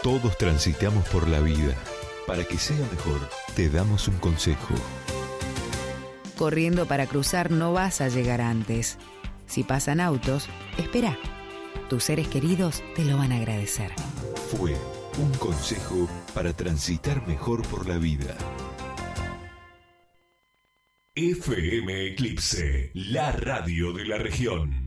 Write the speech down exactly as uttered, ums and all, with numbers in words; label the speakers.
Speaker 1: Todos transitamos por la vida. Para que sea mejor, te damos un consejo.
Speaker 2: Corriendo para cruzar no vas a llegar antes. Si pasan autos, espera. Tus seres queridos te lo van a agradecer.
Speaker 1: Fue un consejo para transitar mejor por la vida.
Speaker 3: F M Eclipse, la radio de la región.